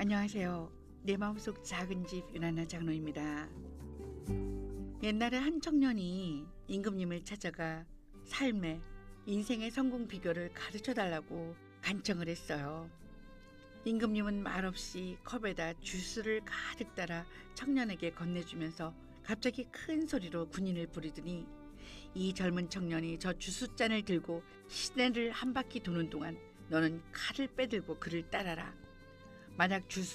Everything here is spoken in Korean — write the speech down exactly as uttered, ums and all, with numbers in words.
안녕하세요. 내 마음속 작은 집 유난한 장로입니다. 옛날에 한 청년이 임금님을 찾아가 삶의 인생의 성공 비결을 가르쳐 달라고 간청을 했어요. 임금님은 말없이 컵에다 주스를 가득 따라 청년에게 건네주면서 갑자기 큰 소리로 군인을 부르더니 이 젊은 청년이 저 주스잔을 들고 시내를 한 바퀴 도는 동안 너는 칼을 빼들고 그를 따라라. 만약 주스